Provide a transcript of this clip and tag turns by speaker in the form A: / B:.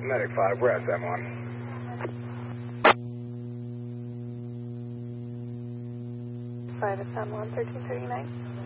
A: Medic 5, we're at SM1.
B: Five at San Juan, 1339.